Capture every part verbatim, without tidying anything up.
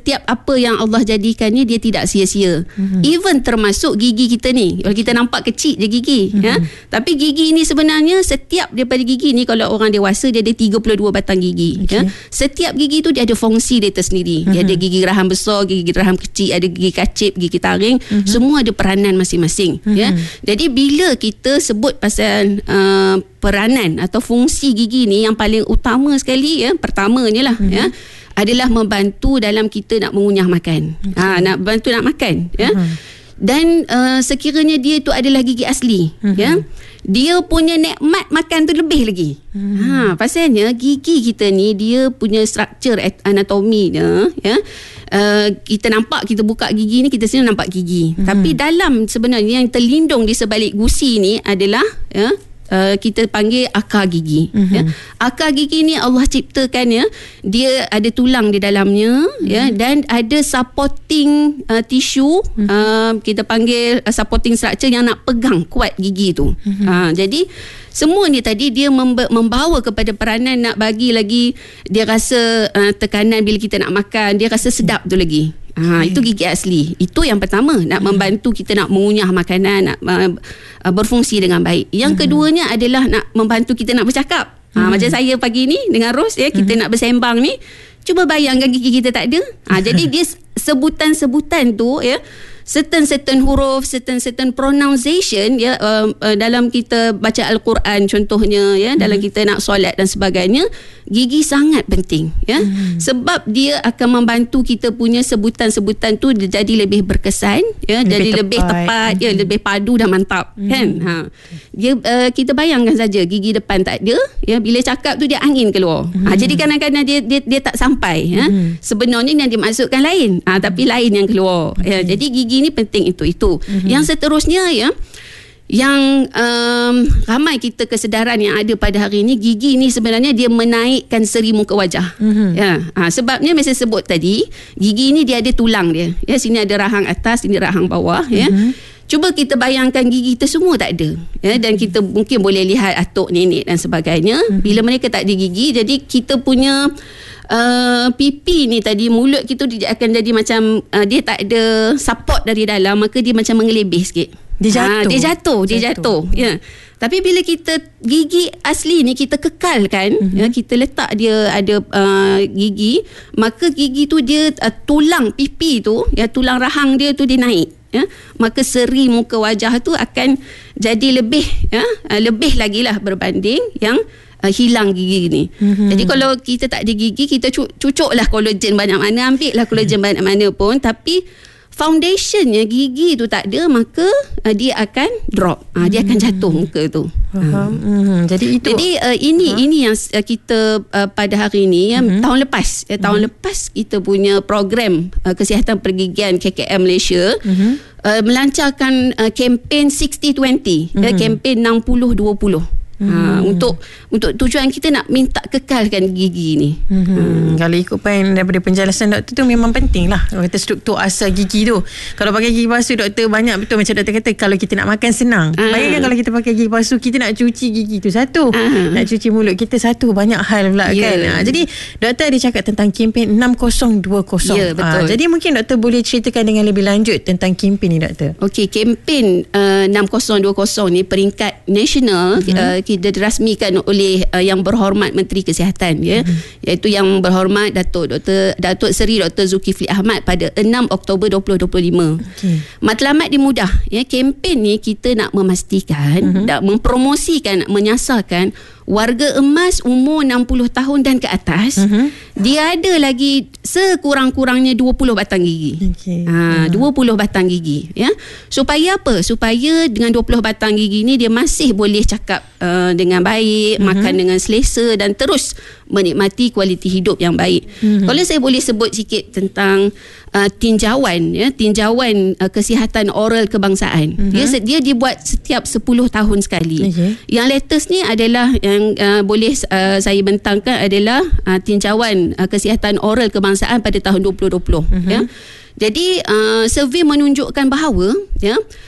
setiap apa yang Allah jadikan ni dia tidak sia-sia. Mm-hmm. Even termasuk gigi kita ni. Kalau kita nampak kecil je gigi, mm-hmm. ya. Tapi gigi ni sebenarnya setiap daripada gigi ni, kalau orang dewasa dia ada tiga puluh dua batang gigi, okay. ya. Setiap gigi tu dia ada fungsi dia tersendiri. Mm-hmm. Dia ada gigi geraham besar, gigi geraham kecil, ada gigi kacip, gigi taring, mm-hmm. semua ada peranan masing-masing, mm-hmm. ya. Jadi bila kita sebut pasal uh, peranan atau fungsi gigi ni, yang paling utama sekali, ya, pertamanya lah, mm-hmm. ya, adalah membantu dalam kita nak mengunyah makan. Okay. Ha, nak bantu nak makan, ya. Uh-huh. Dan uh, sekiranya dia tu adalah gigi asli, uh-huh. ya, dia punya nikmat makan tu lebih lagi. Uh-huh. Ha, pasalnya gigi kita ni dia punya struktur anatominya, ya. Uh, kita nampak, kita buka gigi ni, kita sini nampak gigi. Uh-huh. Tapi dalam sebenarnya yang terlindung di sebalik gusi ni adalah, ya, Uh, kita panggil akar gigi, mm-hmm. ya. Akar gigi ni Allah ciptakan, ya. Dia ada tulang di dalamnya, mm-hmm. ya, dan ada supporting uh, tissue, mm-hmm. uh, kita panggil uh, supporting structure yang nak pegang kuat gigi tu. Mm-hmm. Uh, jadi semua ni tadi dia membawa kepada peranan nak bagi lagi dia rasa uh, tekanan bila kita nak makan, dia rasa sedap tu lagi. Ha, okay. Itu gigi asli. Itu yang pertama, nak membantu kita nak mengunyah makanan, nak uh, berfungsi dengan baik. Yang hmm. keduanya adalah nak membantu kita nak bercakap. Ha, hmm. Macam saya pagi ni dengan Ros, ya, kita hmm. nak bersembang ni, cuba bayangkan gigi kita tak ada. Ha, jadi dia sebutan-sebutan tu, ya, certain-certain huruf, certain-certain pronunciation, ya, uh, uh, dalam kita baca Al-Quran contohnya, ya, dalam hmm. kita nak solat dan sebagainya, gigi sangat penting, ya. Hmm. Sebab dia akan membantu kita punya sebutan-sebutan tu jadi lebih berkesan, ya, lebih jadi tepat. lebih tepat, hmm. ya, lebih padu dan mantap, hmm. kan. Ha. Dia uh, kita bayangkan saja gigi depan tak ada, ya, bila cakap tu dia angin keluar. Hmm. Ha, jadi kadang-kadang dia dia dia tak sampai, ya. Hmm. Sebenarnya yang dimaksudkan lain, ha, tapi lain yang keluar. Hmm. Ya. Jadi gigi ni penting itu itu. Hmm. Yang seterusnya, ya, yang um, ramai kita kesedaran yang ada pada hari ini, gigi ni sebenarnya dia menaikkan seri muka wajah. Mm-hmm. Ya, ha, sebabnya saya sebut tadi, gigi ni dia ada tulang dia. Ya, sini ada rahang atas, sini rahang bawah. Mm-hmm. Ya, cuba kita bayangkan gigi kita semua tak ada. Ya, dan kita mungkin boleh lihat atuk nenek dan sebagainya. Mm-hmm. Bila mereka tak ada gigi, jadi kita punya Uh, pipi ni tadi, mulut kita dia akan jadi macam uh, dia tak ada support dari dalam, maka dia macam mengelebih sikit. Dia jatuh. Ha, dia jatuh, dia jatuh. jatuh. Ya. Tapi bila kita gigi asli ni kita kekalkan, mm-hmm. ya, kita letak dia ada uh, gigi, maka gigi tu dia uh, tulang pipi tu, ya, tulang rahang dia tu dia naik, ya. Maka seri muka wajah tu akan jadi lebih, ya, uh, lebih lagi lah berbanding yang Uh, hilang gigi ni. Mm-hmm. Jadi kalau kita tak ada gigi, kita cu- cucuklah collagen banyak mana, ambil lah collagen banyak mana pun, tapi foundationnya gigi tu tak ada, maka uh, dia akan drop. Uh, dia akan jatuh muka tu. Faham. Uh. Mm-hmm. Jadi itu. Jadi uh, ini uh-huh. ini yang uh, kita uh, pada hari ini, ya, mm-hmm. tahun lepas, ya, tahun mm-hmm. lepas kita punya program uh, kesihatan pergigian K K M Malaysia, mm-hmm. uh, melancarkan uh, kempen sixty twenty, mm-hmm. ya, kempen enam puluh dua puluh. Ha, hmm. untuk untuk tujuan kita nak minta kekalkan gigi ni. Hmm. Hmm. Kalau ikut pen daripada penjelasan doktor tu memang penting lah. Kalau kita struktur asal gigi tu. Kalau pakai gigi palsu, doktor banyak betul macam doktor kata, kalau kita nak makan senang. Hmm. Bayangkan kalau kita pakai gigi palsu, kita nak cuci gigi tu satu, hmm. nak cuci mulut kita satu, banyak hal pula, yeah. kan. Ha, jadi doktor ada cakap tentang kempen enam kosong dua kosong. Ya, betul. Ha, jadi mungkin doktor boleh ceritakan dengan lebih lanjut tentang kempen ni, doktor. Okey, kempen uh, enam kosong dua kosong ni peringkat nasional, hmm. uh, kita dirasmikan oleh uh, yang berhormat Menteri Kesihatan, ya, mm-hmm. iaitu yang berhormat Datuk Dr. Datuk Seri Doktor Zulkifli Ahmad pada enam Oktober dua ribu dua puluh lima. Okay. Matlamat dimudah, ya, kempen ni kita nak memastikan, mm-hmm. nak mempromosikan, nak menyasarkan warga emas umur enam puluh tahun dan ke atas, uh-huh. dia ada lagi sekurang-kurangnya dua puluh batang gigi. Okay. Ha, uh-huh. dua puluh batang gigi, ya. Supaya apa? Supaya dengan dua puluh batang gigi ni dia masih boleh cakap uh, dengan baik, uh-huh. makan dengan selesa dan terus menikmati kualiti hidup yang baik. Uh-huh. Kalau saya boleh sebut sikit tentang uh, tinjauan, ya, tinjauan uh, kesihatan oral kebangsaan. Uh-huh. Dia dia dibuat setiap sepuluh tahun sekali. Okay. Yang latest ni adalah yang Uh, boleh uh, saya bentangkan adalah uh, tinjauan uh, kesihatan oral kebangsaan pada tahun dua ribu dua puluh. Uh-huh. Ya. Jadi uh, survey menunjukkan bahawa, ya,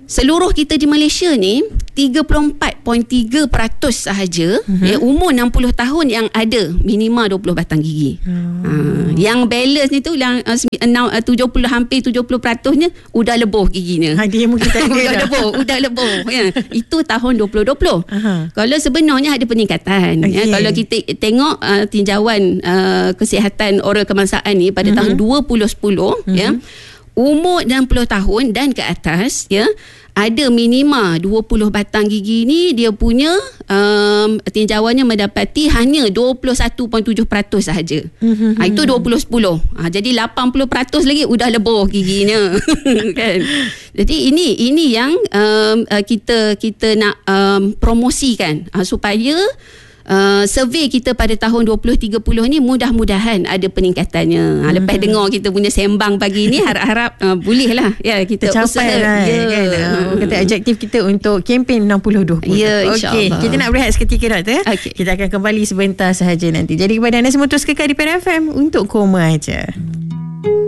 seluruh kita di Malaysia ni tiga puluh empat perpuluhan tiga peratus sahaja uh-huh. ya, umur enam puluh tahun yang ada minima dua puluh batang gigi. Uh. Uh, yang balance ni tu yang uh, tujuh puluh hampir tujuh puluh peratus-nya udah lebuh giginya. Ha, dia mungkin tak ada udah lebuh, udah lebuh ya. Itu tahun dua ribu dua puluh. Uh-huh. Kalau sebenarnya ada peningkatan okay. ya, kalau kita tengok uh, tinjauan uh, kesihatan oral kebangsaan ni pada uh-huh. tahun dua ribu sepuluh uh-huh. ya, umur enam puluh tahun dan ke atas ya, ada minima dua puluh batang gigi ni dia punya um, tinjauannya mendapati hanya dua puluh satu perpuluhan tujuh peratus sahaja. Mm-hmm. Ha, itu dua puluh sepuluh. Ha, jadi lapan puluh peratus lagi udah lebuh giginya. Kan? Jadi ini ini yang um, kita kita nak um, promosikan uh, supaya Uh, survey kita pada tahun dua ribu tiga puluh ni mudah-mudahan ada peningkatannya. Ha, lepas hmm. dengar kita punya sembang pagi ni, harap-harap uh, bolehlah ya kita tercapai lah, ya. Kan? Uh, kata objektif kita untuk kempen enam puluh dua puluh. Ya, insya-Allah. Okey, kita nak berehat seketika doktor. Okay. Kita akan kembali sebentar sahaja nanti. Jadi kepada anda semua terus kekal di P R F M untuk Koma Aja.